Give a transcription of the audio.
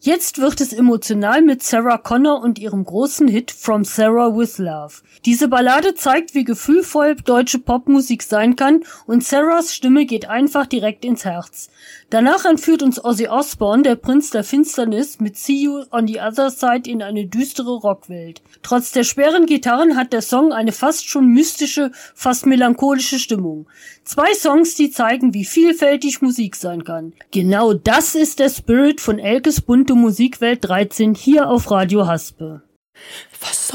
Jetzt wird es emotional mit Sarah Connor und ihrem großen Hit From Sarah with Love. Diese Ballade zeigt, wie gefühlvoll deutsche Popmusik sein kann und Sarahs Stimme geht einfach direkt ins Herz. Danach entführt uns Ozzy Osbourne, der Prinz der Finsternis, mit See You on the Other Side in eine düstere Rockwelt. Trotz der schweren Gitarren hat der Song eine fast schon mystische, fast melancholische Stimmung. 2 Songs, die zeigen, wie vielfältig Musik sein kann. Genau das ist der Spirit von Elkes bunte Musikwelt 13 hier auf Radio Haspe. Was